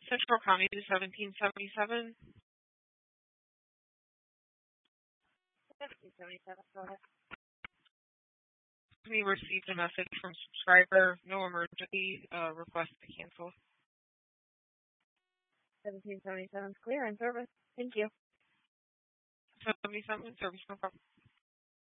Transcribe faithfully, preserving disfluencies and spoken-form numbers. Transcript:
Central County to seventeen seventy-seven. seventeen seventy-seven, go ahead. We received a message from subscriber, no emergency, uh, request to cancel. seventeen seventy-seven is clear and service. Thank you. seventy-seven, service no problem.